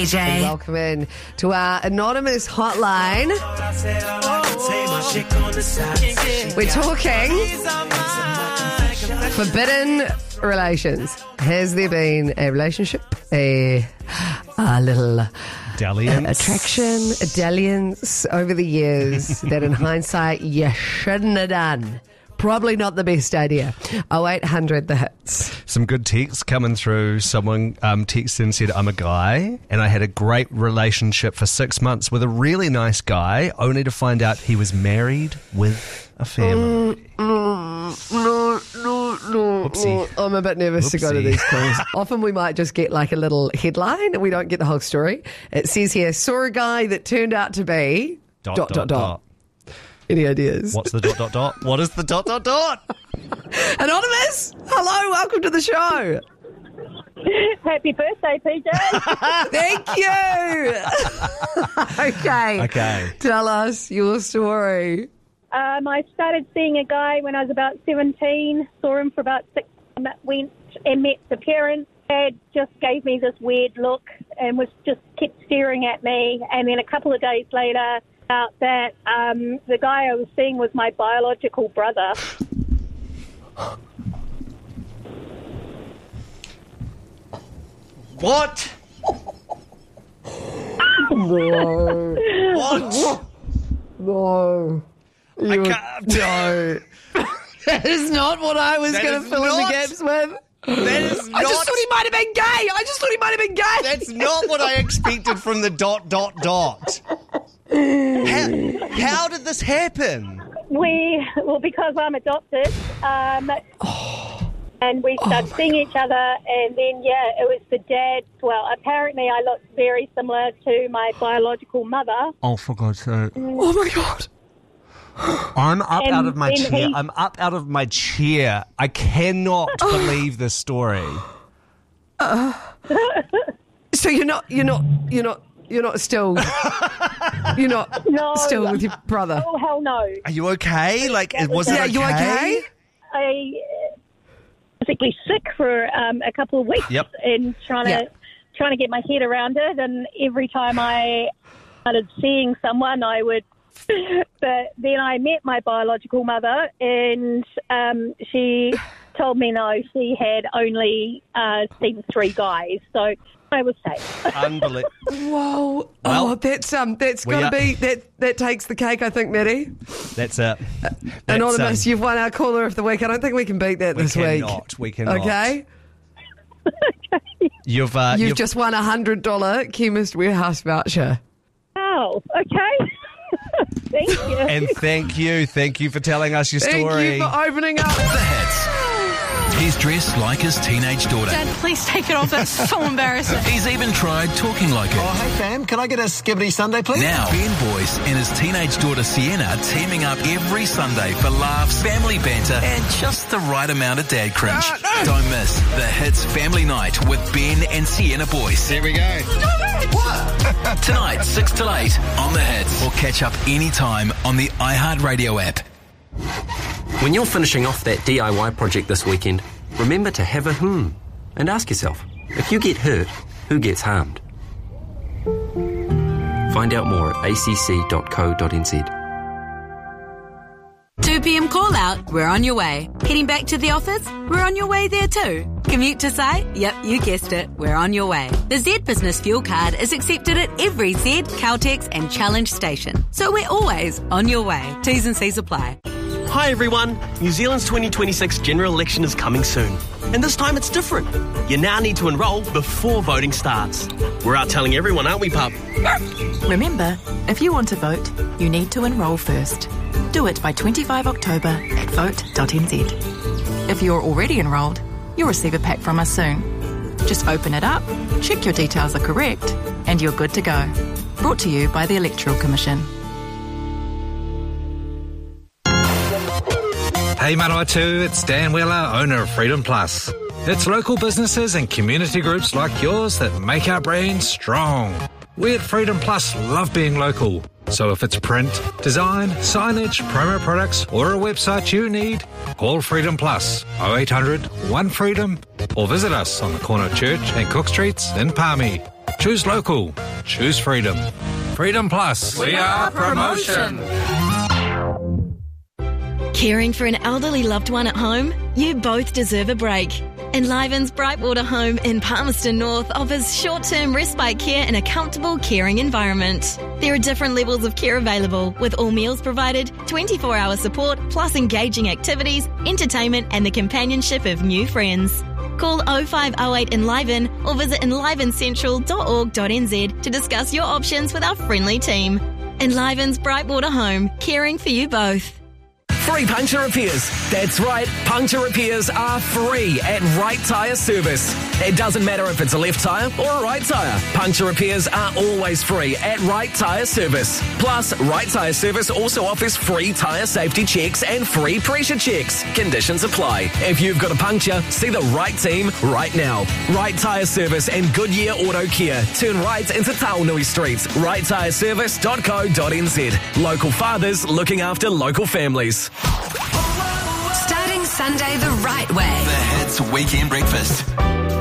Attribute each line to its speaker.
Speaker 1: And welcome in to our anonymous hotline. We're talking forbidden relations. Has there been a relationship, a little attraction, a dalliance over the years that in hindsight you shouldn't have done? Probably not the best idea. 0800 the hits.
Speaker 2: Some good texts coming through. Someone texted and said, I'm a guy and I had a great relationship for 6 months with a really nice guy, only to find out he was married with a family.
Speaker 1: No.
Speaker 2: Whoopsie.
Speaker 1: I'm a bit nervous to go to these calls. Often we might just get like a little headline and we don't get the whole story. It says here, saw a guy that turned out to be... ... Any ideas?
Speaker 2: What's the ... What is the ...
Speaker 1: Anonymous, hello, welcome to the show.
Speaker 3: Happy birthday, PJ.
Speaker 1: Thank you. Okay. Tell us your story.
Speaker 3: I started seeing a guy when I was about 17, saw him for about 6 months, went and met the parents. Dad just gave me this weird look and was just kept staring at me. And then a couple of days later, out that the guy I was seeing was my biological brother.
Speaker 2: What?
Speaker 1: No.
Speaker 2: What?
Speaker 1: No.
Speaker 2: I can't.
Speaker 1: No. That is not what I was going to fill in the gaps with.
Speaker 2: That is not.
Speaker 1: I just thought he might have been gay.
Speaker 2: That's not what I expected from the ... How did this happen?
Speaker 3: Because I'm adopted, and we started seeing each other, and then, it was the dad. Well, apparently I looked very similar to my biological mother.
Speaker 2: Oh, for God's sake.
Speaker 1: Oh, my God.
Speaker 2: I'm up out of my chair. I'm up out of my chair. I cannot believe this story.
Speaker 1: So you're not still with your brother?
Speaker 3: Oh, hell no.
Speaker 2: Are you okay? Was it okay?
Speaker 1: Are you okay?
Speaker 3: I basically sick for a couple of weeks.
Speaker 2: Yep.
Speaker 3: And trying to get my head around it. And every time I started seeing someone, I would. But then I met my biological mother, and she told me no, she had only seen 3 guys. So I was safe.
Speaker 2: Unbelievable.
Speaker 1: Whoa.
Speaker 2: Well,
Speaker 1: that's got to be that takes the cake, I think, Maddie.
Speaker 2: That's it.
Speaker 1: Anonymous, you've won our caller of the week. I don't think we can beat that this week.
Speaker 2: We cannot.
Speaker 1: Okay.
Speaker 2: You've
Speaker 1: just won $100 Chemist Warehouse voucher.
Speaker 3: Oh, okay. Thank you.
Speaker 2: And thank you for telling us your story.
Speaker 1: Thank you for opening up.
Speaker 4: The hits. He's dressed like his teenage daughter.
Speaker 5: Dad, please take it off. That's so embarrassing.
Speaker 4: He's even tried talking like it.
Speaker 6: Oh, hey, fam, can I get a skibbity Sunday, please?
Speaker 4: Now, Ben Boyce and his teenage daughter Sienna teaming up every Sunday for laughs, family banter, and just the right amount of dad cringe. Don't miss The Hits Family Night with Ben and Sienna Boyce.
Speaker 6: Here we go.
Speaker 4: What? Tonight, 6 till 8 on The Hits. Or catch up anytime on the iHeartRadio app.
Speaker 7: When you're finishing off that DIY project this weekend, remember to have a and ask yourself, if you get hurt, who gets harmed? Find out more at acc.co.nz.
Speaker 5: 2 p.m. call out, we're on your way. Heading back to the office, we're on your way there too. Commute to site? Yep, you guessed it, we're on your way. The Z Business Fuel Card is accepted at every Z, Caltex and Challenge station. So we're always on your way. T's and C's apply.
Speaker 8: Hi everyone, New Zealand's 2026 general election is coming soon. And this time it's different. You now need to enrol before voting starts. We're out telling everyone, aren't we, pup?
Speaker 9: Remember, if you want to vote, you need to enrol first. Do it by 25 October at vote.nz. If you're already enrolled, you'll receive a pack from us soon. Just open it up, check your details are correct, and you're good to go. Brought to you by the Electoral Commission.
Speaker 10: Hey Manawatu, it's Dan Weller, owner of Freedom Plus. It's local businesses and community groups like yours that make our brand strong. We at Freedom Plus love being local. So if it's print, design, signage, promo products or a website you need, call Freedom Plus 0800 1 Freedom or visit us on the corner of Church and Cook Streets in Palmy. Choose local. Choose freedom. Freedom Plus.
Speaker 11: We are promotion.
Speaker 12: Caring for an elderly loved one at home? You both deserve a break. Enliven's Brightwater Home in Palmerston North offers short-term respite care in a comfortable, caring environment. There are different levels of care available, with all meals provided, 24-hour support, plus engaging activities, entertainment and the companionship of new friends. Call 0508 Enliven or visit enlivencentral.org.nz to discuss your options with our friendly team. Enliven's Brightwater Home, caring for you both.
Speaker 13: Free puncture repairs. That's right, puncture repairs are free at Right Tyre Service. It doesn't matter if it's a left tyre or a right tyre. Puncture repairs are always free at Right Tyre Service. Plus, Right Tyre Service also offers free tyre safety checks and free pressure checks. Conditions apply. If you've got a puncture, see the right team right now. Right Tyre Service and Goodyear Auto Care. Turn right into Taonui Street. righttyreservice.co.nz. Local fathers looking after local families.
Speaker 14: Starting Sunday the right way.
Speaker 4: The Hits Weekend Breakfast.